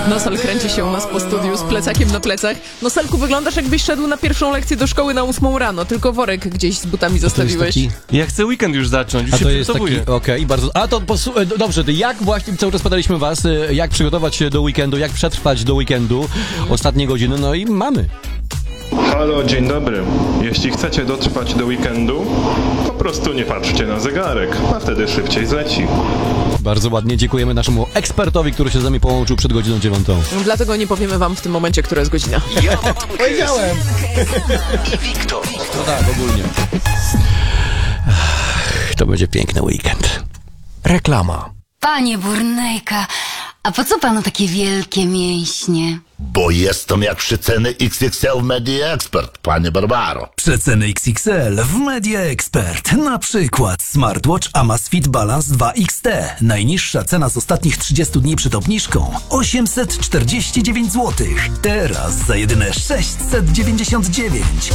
Nosal kręci się u nas po studiu z plecakiem na plecach. Nosalku, wyglądasz jakbyś szedł na pierwszą lekcję do szkoły na 8 rano, tylko worek gdzieś z butami zostawiłeś. Ja chcę weekend już zacząć, już A się to jest przygotowuję. taki, okej, bardzo. A to dobrze, to jak właśnie cały czas pytaliśmy was, jak przygotować się do weekendu, jak przetrwać do weekendu, ostatnie godziny, no i mamy. Halo, dzień dobry. Jeśli chcecie dotrwać do weekendu, po prostu nie patrzcie na zegarek, a wtedy szybciej zleci. Bardzo ładnie dziękujemy naszemu ekspertowi, który się z nami połączył przed godziną 9. Dlatego nie powiemy wam w tym momencie, która jest godzina. Powiedziałem! I Wiktor. No tak, ogólnie. To będzie piękny weekend. Reklama. Panie Burnejka, a po co panu takie wielkie mięśnie? Bo jestem jak przeceny XXL w Media Expert, panie Barbaro. Przeceny XXL w Media Expert. Na przykład smartwatch Amazfit Balance 2 XT. Najniższa cena z ostatnich 30 dni przed obniżką 849 zł. Teraz za jedyne 699.